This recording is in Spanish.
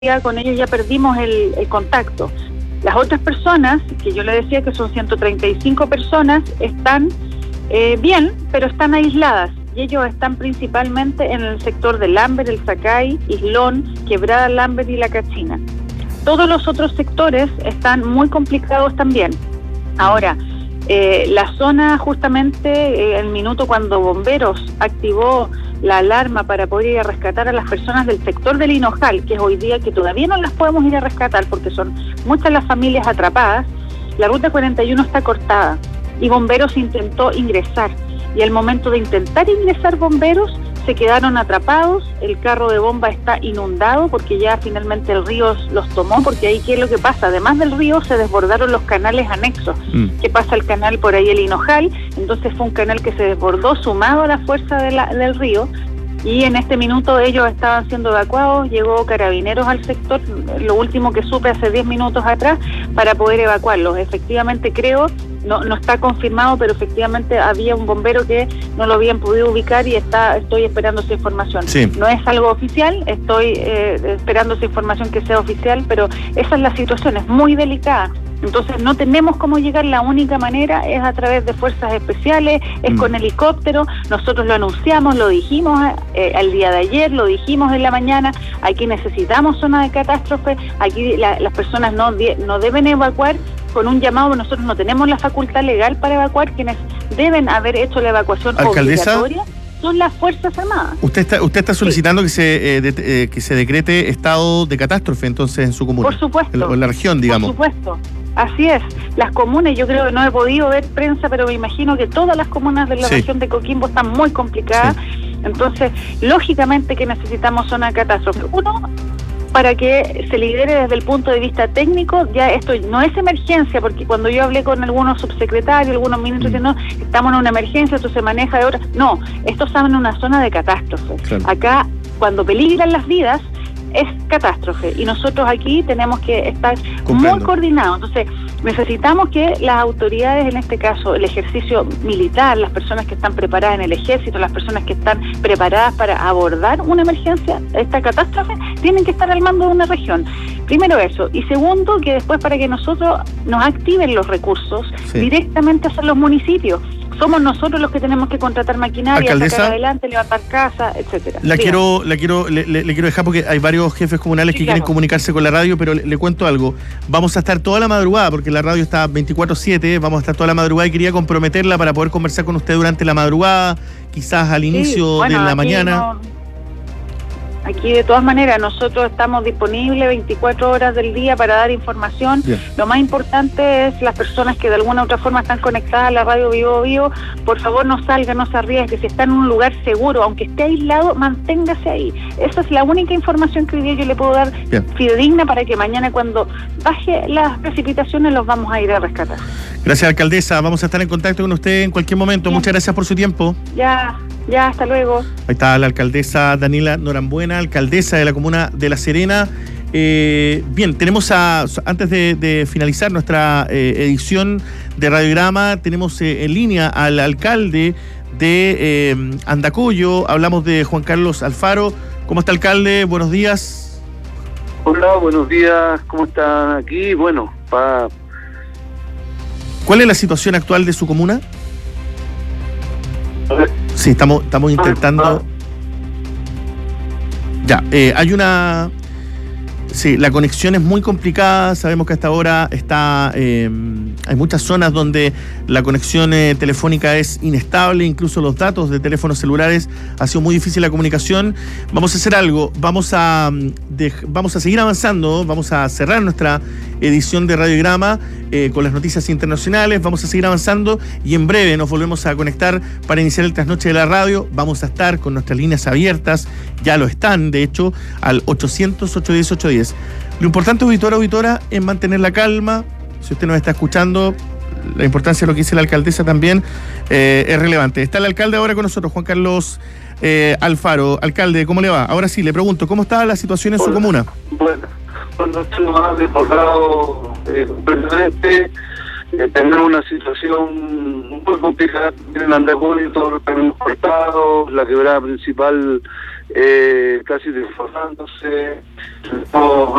con ellos ya perdimos el contacto. Las otras personas, que yo le decía que son 135 personas, están bien, pero están aisladas. Y ellos están principalmente en el sector de Lambert, el Zacay, Islón, Quebrada Lambert y La Cachina. Todos los otros sectores están muy complicados también. Ahora, la zona justamente, el minuto cuando Bomberos activó la alarma para poder ir a rescatar a las personas del sector del Hinojal, que es hoy día que todavía no las podemos ir a rescatar porque son muchas las familias atrapadas, la ruta 41 está cortada y Bomberos intentó ingresar. Y al momento de intentar ingresar Bomberos, se quedaron atrapados, el carro de bomba está inundado porque ya finalmente el río los tomó, porque ahí ¿qué es lo que pasa? Además del río se desbordaron los canales anexos, que pasa el canal por ahí el Hinojal, entonces fue un canal que se desbordó sumado a la fuerza del río, y en este minuto ellos estaban siendo evacuados, llegó Carabineros al sector, lo último que supe hace 10 minutos atrás, para poder evacuarlos. Efectivamente creo, no está confirmado, pero efectivamente había un bombero que no lo habían podido ubicar y estoy esperando esa información. Sí. No es algo oficial, estoy esperando esa información que sea oficial, pero esa es la situación, es muy delicada. Entonces no tenemos cómo llegar, la única manera es a través de fuerzas especiales, es con helicóptero. Nosotros lo anunciamos, lo dijimos al día de ayer, lo dijimos en la mañana, aquí necesitamos zona de catástrofe, aquí las personas no deben evacuar con un llamado, nosotros no tenemos la facultad legal para evacuar, quienes deben haber hecho la evacuación obligatoria son las Fuerzas Armadas. Usted está solicitando que se decrete estado de catástrofe entonces en su comuna. Por supuesto. En la región, digamos. Por supuesto. Así es. Las comunas, yo creo que no he podido ver prensa, pero me imagino que todas las comunas de la región de Coquimbo están muy complicadas. Sí. Entonces, lógicamente que necesitamos zona de catástrofe. Uno, para que se lidere desde el punto de vista técnico, ya esto no es emergencia, porque cuando yo hablé con algunos subsecretarios, algunos ministros, dicen, no, estamos en una emergencia, esto se maneja de otras. No, esto está en una zona de catástrofe. Claro. Acá, cuando peligran las vidas, es catástrofe, y nosotros aquí tenemos que estar muy coordinados. Entonces necesitamos que las autoridades, en este caso el ejercicio militar, las personas que están preparadas en el ejército, las personas que están preparadas para abordar una emergencia, esta catástrofe, tienen que estar al mando de una región. Primero eso, y segundo, que después para que nosotros nos activen los recursos directamente hacia los municipios. Somos nosotros los que tenemos que contratar maquinaria, sacar adelante, levantar casas, etcétera. Le quiero dejar porque hay varios jefes comunales que quieren comunicarse con la radio, pero le cuento algo. Vamos a estar toda la madrugada, porque la radio está 24/7, vamos a estar toda la madrugada y quería comprometerla para poder conversar con usted durante la madrugada, quizás al inicio de la mañana. Aquí de todas maneras nosotros estamos disponibles 24 horas del día para dar información. Bien. Lo más importante es las personas que de alguna u otra forma están conectadas a la radio Vivo, por favor no salgan, no se arriesguen, si está en un lugar seguro, aunque esté aislado, manténgase ahí. Esa es la única información que hoy día yo le puedo dar fidedigna para que mañana cuando baje las precipitaciones los vamos a ir a rescatar. Gracias, alcaldesa, vamos a estar en contacto con usted en cualquier momento. Bien. Muchas gracias por su tiempo. Ya, hasta luego. Ahí está la alcaldesa Daniela Norambuena, alcaldesa de la comuna de La Serena. Bien, tenemos antes de finalizar nuestra edición de Radiograma, tenemos en línea al alcalde de Andacollo. Hablamos de Juan Carlos Alfaro. ¿Cómo está, alcalde? Buenos días. Hola, buenos días. ¿Cómo están aquí? Bueno, ¿cuál es la situación actual de su comuna? Sí, estamos intentando. Ya, hay una. Sí, la conexión es muy complicada. Sabemos que hasta ahora hay muchas zonas donde la conexión telefónica es inestable, incluso los datos de teléfonos celulares, ha sido muy difícil la comunicación. Vamos a hacer algo, vamos a seguir avanzando, vamos a cerrar nuestra edición de Radiograma con las noticias internacionales, vamos a seguir avanzando y en breve nos volvemos a conectar para iniciar el trasnoche de la radio. Vamos a estar con nuestras líneas abiertas, ya lo están, de hecho, al 800-810-810. Lo importante, auditora, es mantener la calma. Si usted nos está escuchando, la importancia de lo que dice la alcaldesa también es relevante. Está el alcalde ahora con nosotros, Juan Carlos Alfaro. Alcalde, ¿cómo le va? Ahora sí, le pregunto, ¿cómo está la situación en su comuna? Bueno, cuando nos ha recordado completamente, tenemos una situación muy complicada en Andacollo, todos los caminos cortados, la quebrada principal casi transformándose.